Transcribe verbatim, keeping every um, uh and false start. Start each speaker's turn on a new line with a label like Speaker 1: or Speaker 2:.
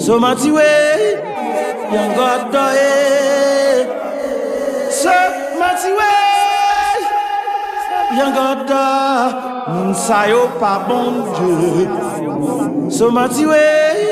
Speaker 1: So mati we, young God doe. So mati we, young God doe. Moun sa yo pa bon Dieu. So mati we.